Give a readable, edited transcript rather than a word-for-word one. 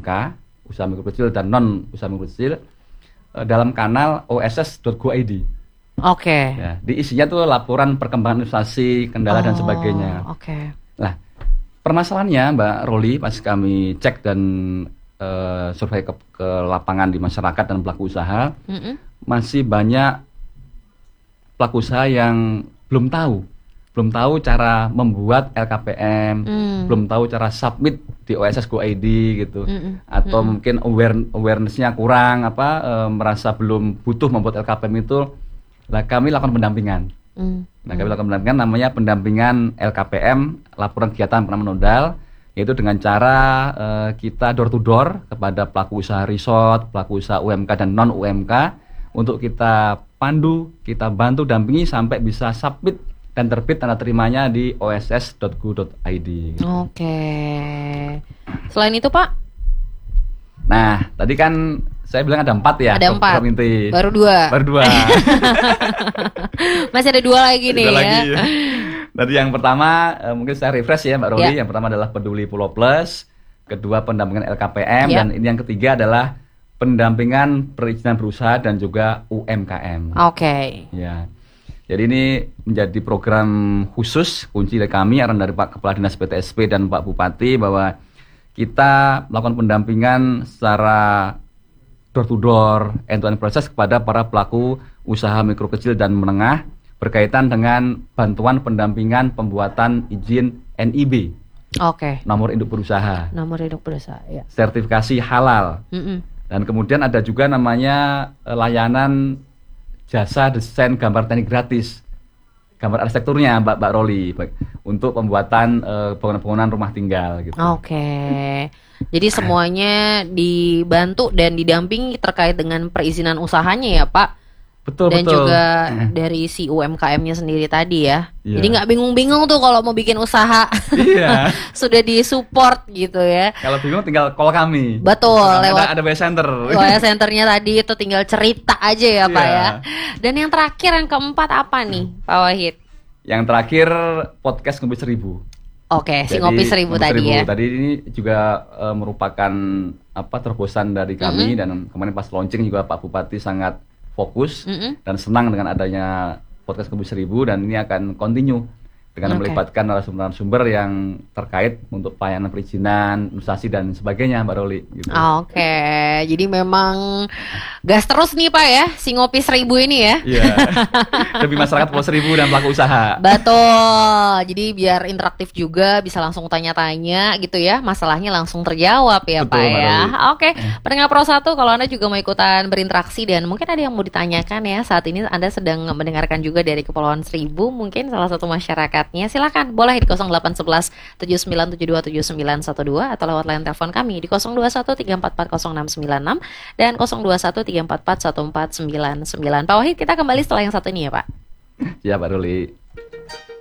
UMK, usaha mikro kecil dan non usaha mikro kecil, dalam kanal oss.go.id. Oke. Ya, di isinya tuh laporan perkembangan investasi, kendala dan sebagainya. Oke. Nah, permasalahannya Mbak Roli pas kami cek dan survei ke lapangan di masyarakat dan pelaku usaha, masih banyak pelaku usaha yang belum tahu cara membuat LKPM, belum tahu cara submit di oss.go.id gitu, atau mungkin awareness-nya kurang, merasa belum butuh membuat LKPM itu. Nah, kami lakukan pendampingan. Kami lakukan pendampingan namanya pendampingan LKPM, laporan kegiatan penanaman modal, yaitu dengan cara kita door to door kepada pelaku usaha resort, pelaku usaha UMK dan non UMK untuk kita pandu, kita bantu dampingi sampai bisa submit dan terbit tanda terimanya di oss.go.id. Oke. Selain itu Pak? Nah, tadi kan saya bilang ada 4 ya. Ada 4. Inti. Baru 2. Masih ada 2 lagi nih ya. Tadi yang pertama mungkin saya refresh ya Mbak Roli. Yang pertama adalah Peduli Pulau Plus, kedua pendampingan LKPM, dan ini yang ketiga adalah pendampingan perizinan berusaha dan juga UMKM. Oke. Ya. Jadi ini menjadi program khusus kunci dari kami, arahan dari Pak Kepala Dinas PTSP dan Pak Bupati bahwa kita melakukan pendampingan secara door to door, end-to-end proses kepada para pelaku usaha mikro kecil dan menengah berkaitan dengan bantuan pendampingan pembuatan izin NIB. Oke. Nomor induk berusaha. Nomor induk berusaha, ya. Sertifikasi halal. Dan kemudian ada juga namanya layanan jasa desain gambar teknik gratis. Gambar arsitekturnya Mbak Roli untuk pembuatan bangunan-bangunan rumah tinggal gitu. Oke. Jadi semuanya dibantu dan didampingi terkait dengan perizinan usahanya ya Pak. Betul. Dan juga dari si UMKM-nya sendiri tadi ya. Iya. Jadi nggak bingung-bingung tuh kalau mau bikin usaha. Iya. Sudah disupport gitu ya. Kalau bingung tinggal call kami. Betul. Lewat ada buy center. Buy centernya tadi itu tinggal cerita aja ya Pak ya. Dan yang terakhir yang keempat apa nih Pak Wahid? Yang terakhir podcast Ngopi 1000. Oke, si Ngopi 1000 tadi ya. Tadi ini juga merupakan terobosan dari kami dan kemarin pas launching juga Pak Bupati sangat fokus dan senang dengan adanya podcast Ngopi 1000 dan ini akan continue dengan melibatkan narasumber yang terkait untuk pelayanan perizinan, investasi dan sebagainya Mbak Roli gitu. Oke, jadi memang gas terus nih Pak ya, si Ngopi 1000 ini ya. Iya. Lebih masyarakat Pulau 1000 dan pelaku usaha. Betul. Jadi biar interaktif juga, bisa langsung tanya-tanya gitu ya, masalahnya langsung terjawab ya. Betul, Pak ya. Oke, pendengar Pro 1 kalau Anda juga mau ikutan berinteraksi dan mungkin ada yang mau ditanyakan ya, saat ini Anda sedang mendengarkan juga dari Kepulauan Seribu, mungkin salah satu masyarakatnya, silakan boleh di 0811 79727912 atau lewat line telepon kami di 0213440696 dan 0213441499. Pak Wahid, kita kembali setelah yang satu ini ya Pak. Siap Pak Ruli.